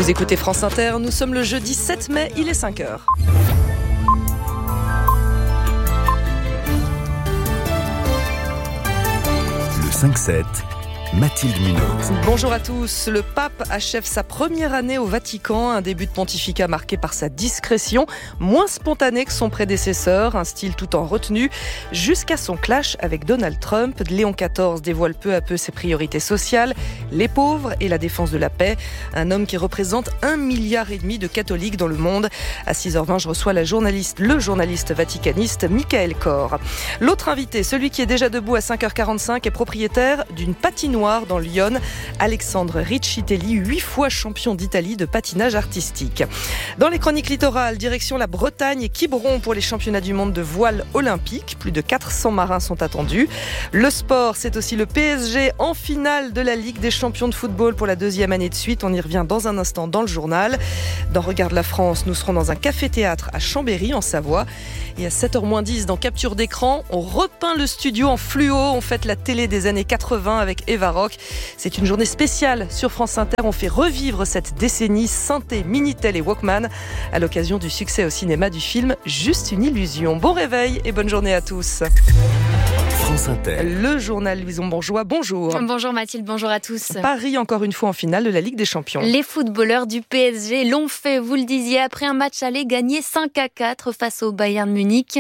Vous écoutez France Inter, nous sommes le jeudi 7 mai, il est 5h. Le 5-7, Mathilde Munoz. Bonjour à tous. Le pape achève sa première année au Vatican, un début de pontificat marqué par sa discrétion, moins spontanée que son prédécesseur, un style tout en retenue, jusqu'à son clash avec Donald Trump. Léon XIV dévoile peu à peu ses priorités sociales, les pauvres et la défense de la paix. Un homme qui représente 1,5 milliard de catholiques dans le monde. À 6h20, je reçois le journaliste vaticaniste Michael Kor. L'autre invité, celui qui est déjà debout à 5h45, est propriétaire d'une patinoire dans Lyon, Alexandre Riccitelli, 8 fois champion d'Italie de patinage artistique. Dans les chroniques littorales, direction la Bretagne et Quiberon pour les championnats du monde de voile olympique. Plus de 400 marins sont attendus. Le sport, c'est aussi le PSG en finale de la Ligue des champions de football pour la 2e année de suite. On y revient dans un instant dans le journal. Dans Regarde la France, nous serons dans un café-théâtre à Chambéry, en Savoie. Et à 7h10, dans Capture d'écran, on repeint le studio en fluo. On fête la télé des années 80 avec Eva Rock. C'est une journée spéciale sur France Inter. On fait revivre cette décennie synthé, Minitel et Walkman à l'occasion du succès au cinéma du film Juste une illusion. Bon réveil et bonne journée à tous. France Inter. Le journal Louison Bourgeois, bonjour. Bonjour Mathilde, bonjour à tous. Paris encore une fois en finale de la Ligue des Champions. Les footballeurs du PSG l'ont fait, vous le disiez, après un match aller gagné 5-4 face au Bayern Munich.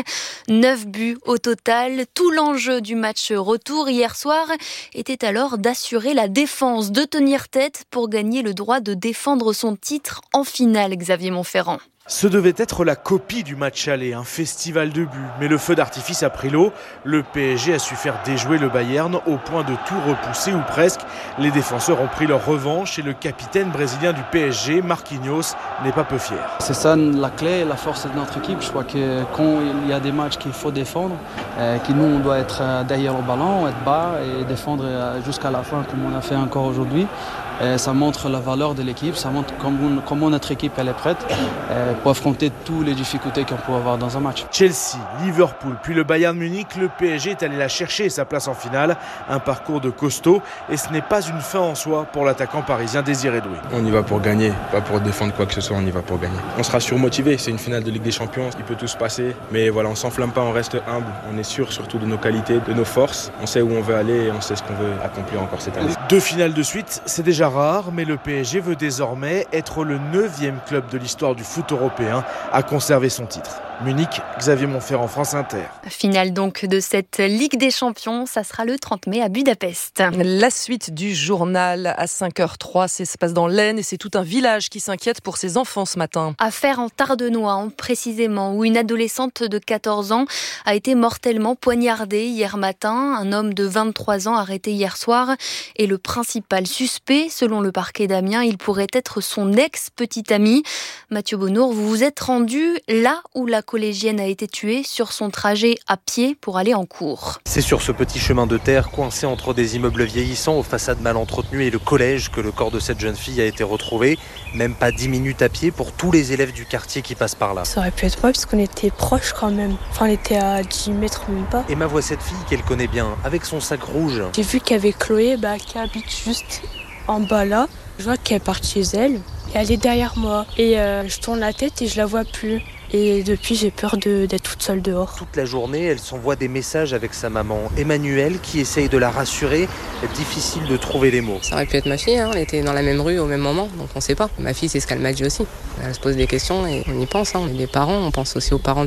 9 buts au total. Tout l'enjeu du match retour hier soir était alors d'assurer la défense, de tenir tête pour gagner le droit de défendre son titre en finale, Xavier Monferrand. Ce devait être la copie du match aller, un festival de buts. Mais le feu d'artifice a pris l'eau. Le PSG a su faire déjouer le Bayern au point de tout repousser ou presque. Les défenseurs ont pris leur revanche et le capitaine brésilien du PSG, Marquinhos, n'est pas peu fier. C'est ça la clé, la force de notre équipe. Je crois que quand il y a des matchs qu'il faut défendre, que nous on doit être derrière le ballon, être bas et défendre jusqu'à la fin comme on a fait encore aujourd'hui. Ça montre la valeur de l'équipe, ça montre comment notre équipe elle est prête pour affronter toutes les difficultés qu'on peut avoir dans un match. Chelsea, Liverpool, puis le Bayern Munich, le PSG est allé la chercher sa place en finale. Un parcours de costaud et ce n'est pas une fin en soi pour l'attaquant parisien Désiré Doué. On y va pour gagner, pas pour défendre quoi que ce soit, on y va pour gagner. On sera surmotivé, c'est une finale de Ligue des Champions, il peut tout se passer. Mais voilà, on s'enflamme pas, on reste humble, on est sûr surtout de nos qualités, de nos forces. On sait où on veut aller et on sait ce qu'on veut accomplir encore cette année. 2 finales de suite, c'est déjà rare, mais le PSG veut désormais être le 9e club de l'histoire du foot européen à conserver son titre. Munich, Xavier Monferrand, France Inter. Finale donc de cette Ligue des Champions, ça sera le 30 mai à Budapest. La suite du journal à 5h03, ça se passe dans l'Aisne et c'est tout un village qui s'inquiète pour ses enfants ce matin. Affaire en Tardenois, précisément, où une adolescente de 14 ans a été mortellement poignardée hier matin. Un homme de 23 ans arrêté hier soir est le principal suspect. Selon le parquet d'Amiens, il pourrait être son ex-petit ami. Mathieu Bonnour, vous vous êtes rendu là où la collégienne a été tuée sur son trajet à pied pour aller en cours. C'est sur ce petit chemin de terre coincé entre des immeubles vieillissants aux façades mal entretenues et le collège que le corps de cette jeune fille a été retrouvé. Même pas 10 minutes à pied pour tous les élèves du quartier qui passent par là. Ça aurait pu être moi parce qu'on était proches quand même. Enfin, on était à 10 mètres même pas. Emma voit cette fille qu'elle connaît bien avec son sac rouge. J'ai vu qu'il y avait Chloé qui habite juste en bas là. Je vois qu'elle est partie chez elle et elle est derrière moi. Et je tourne la tête et je la vois plus. Et depuis, j'ai peur d'être toute seule dehors. Toute la journée, elle s'envoie des messages avec sa maman, Emmanuelle, qui essaye de la rassurer. Difficile de trouver les mots. Ça aurait pu être ma fille, on était dans la même rue au même moment, donc on ne sait pas. Ma fille, c'est ce qu'elle m'a dit aussi. Elle se pose des questions et on y pense. On est des parents, on pense aussi aux parents de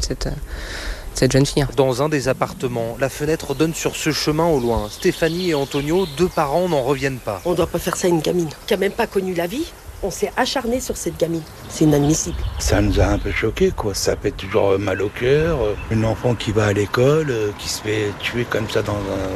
cette jeune fille. Dans un des appartements, la fenêtre donne sur ce chemin au loin. Stéphanie et Antonio, 2 parents, n'en reviennent pas. On ne doit pas faire ça à une gamine qui n'a même pas connu la vie. On s'est acharné sur cette gamine. C'est inadmissible. Ça nous a un peu choqués, quoi. Ça fait toujours mal au cœur. Une enfant qui va à l'école, qui se fait tuer comme ça dans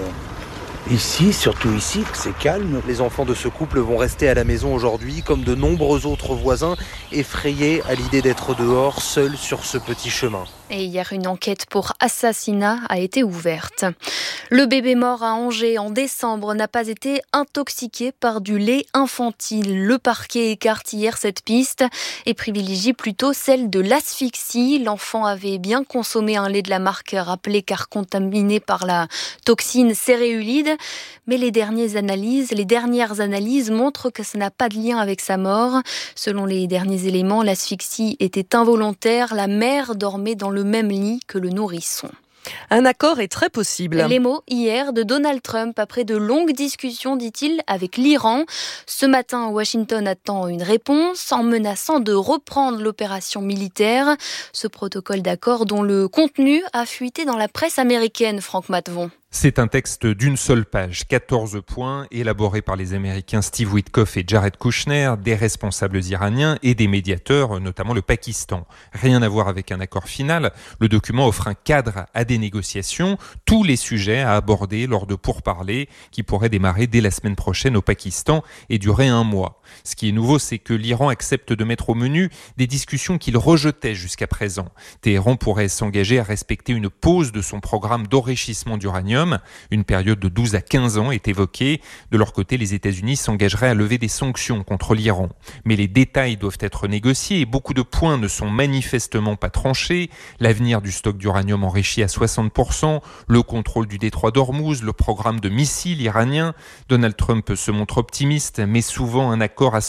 un... Ici, surtout ici, c'est calme. Les enfants de ce couple vont rester à la maison aujourd'hui, comme de nombreux autres voisins, effrayés à l'idée d'être dehors, seuls sur ce petit chemin. Et hier, une enquête pour assassinat a été ouverte. Le bébé mort à Angers en décembre n'a pas été intoxiqué par du lait infantile. Le parquet écarte hier cette piste et privilégie plutôt celle de l'asphyxie. L'enfant avait bien consommé un lait de la marque rappelé car contaminé par la toxine céréulide. Mais les dernières analyses montrent que ça n'a pas de lien avec sa mort. Selon les derniers éléments, l'asphyxie était involontaire. La mère dormait dans le même lit que le nourrisson. Un accord est très possible. Les mots hier de Donald Trump après de longues discussions, dit-il, avec l'Iran. Ce matin, Washington attend une réponse en menaçant de reprendre l'opération militaire. Ce protocole d'accord dont le contenu a fuité dans la presse américaine, Franck Matvon. C'est un texte d'une seule page, 14 points, élaboré par les Américains Steve Witkoff et Jared Kushner, des responsables iraniens et des médiateurs, notamment le Pakistan. Rien à voir avec un accord final, le document offre un cadre à des négociations, tous les sujets à aborder lors de pourparlers qui pourraient démarrer dès la semaine prochaine au Pakistan et durer 1 mois. Ce qui est nouveau, c'est que l'Iran accepte de mettre au menu des discussions qu'il rejetait jusqu'à présent. Téhéran pourrait s'engager à respecter une pause de son programme d'enrichissement d'uranium. Une période de 12 à 15 ans est évoquée. De leur côté, les États-Unis s'engageraient à lever des sanctions contre l'Iran. Mais les détails doivent être négociés et beaucoup de points ne sont manifestement pas tranchés. L'avenir du stock d'uranium enrichi à 60%, le contrôle du détroit d'Ormuz, le programme de missiles iranien. Donald Trump se montre optimiste, mais souvent un accord à